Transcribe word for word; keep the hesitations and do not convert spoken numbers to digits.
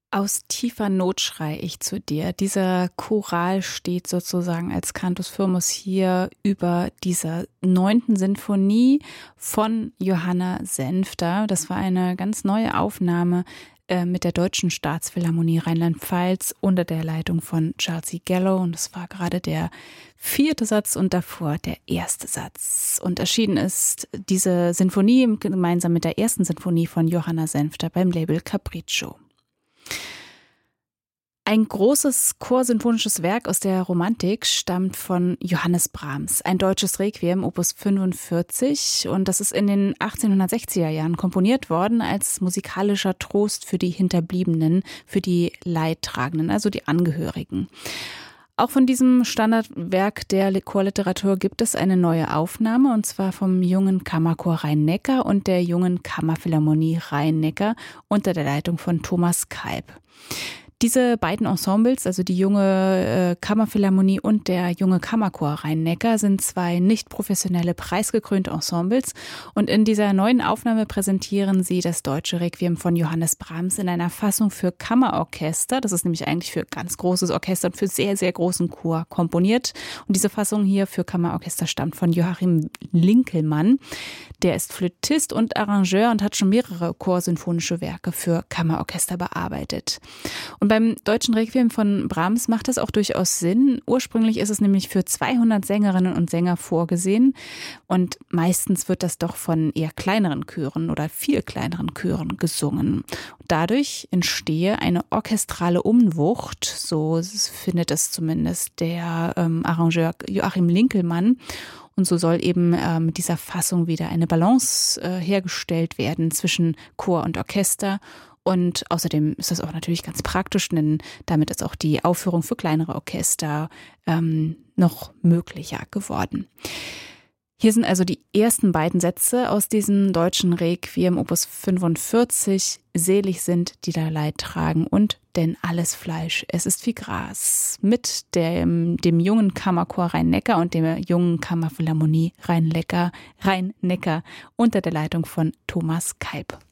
Aus tiefer Not schrei ich zu dir. Dieser Choral steht sozusagen als Cantus Firmus hier über dieser neunten Sinfonie von Johanna Senfter. Das war eine ganz neue Aufnahme äh, mit der Deutschen Staatsphilharmonie Rheinland-Pfalz unter der Leitung von Charles C. Gallo. Und das war gerade der vierte Satz und davor der erste Satz. Und erschienen ist diese Sinfonie gemeinsam mit der ersten Sinfonie von Johanna Senfter beim Label Capriccio. Ein großes chorsinfonisches Werk aus der Romantik stammt von Johannes Brahms, ein deutsches Requiem, Opus fünfundvierzig. Und das ist in den achtzehnhundertsechziger Jahren komponiert worden als musikalischer Trost für die Hinterbliebenen, für die Leidtragenden, also die Angehörigen. Auch von diesem Standardwerk der Chorliteratur gibt es eine neue Aufnahme, und zwar vom Jungen Kammerchor Rhein-Neckar und der Jungen Kammerphilharmonie Rhein-Neckar unter der Leitung von Thomas Kalb. Diese beiden Ensembles, also die Junge Kammerphilharmonie und der Junge Kammerchor Rhein-Neckar, sind zwei nicht professionelle, preisgekrönte Ensembles. Und in dieser neuen Aufnahme präsentieren sie das deutsche Requiem von Johannes Brahms in einer Fassung für Kammerorchester. Das ist nämlich eigentlich für ganz großes Orchester und für sehr, sehr großen Chor komponiert. Und diese Fassung hier für Kammerorchester stammt von Joachim Linkelmann. Der ist Flötist und Arrangeur und hat schon mehrere chorsinfonische Werke für Kammerorchester bearbeitet. Und beim deutschen Requiem von Brahms macht das auch durchaus Sinn. Ursprünglich ist es nämlich für zweihundert Sängerinnen und Sänger vorgesehen. Und meistens wird das doch von eher kleineren Chören oder viel kleineren Chören gesungen. Dadurch entstehe eine orchestrale Umwucht, so findet es zumindest der ähm, Arrangeur Joachim Linkelmann. Und so soll eben äh, mit dieser Fassung wieder eine Balance äh, hergestellt werden zwischen Chor und Orchester. Und außerdem ist das auch natürlich ganz praktisch, denn damit ist auch die Aufführung für kleinere Orchester ähm, noch möglicher geworden. Hier sind also die ersten beiden Sätze aus diesem deutschen Requiem Opus fünfundvierzig. Selig sind, die da Leid tragen, und denn alles Fleisch, es ist wie Gras. Mit dem, dem Jungen Kammerchor Rhein-Neckar und der Jungen Kammerphilharmonie Rhein-Neckar, Rhein-Neckar unter der Leitung von Thomas Kalb.